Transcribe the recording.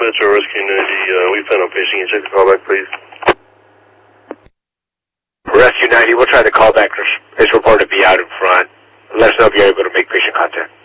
Metro Rescue 90, we found a patient. Can you check the callback, please? Rescue 90, we'll try the callback. It's reported to be out in front. Let us know if you're able to make patient contact.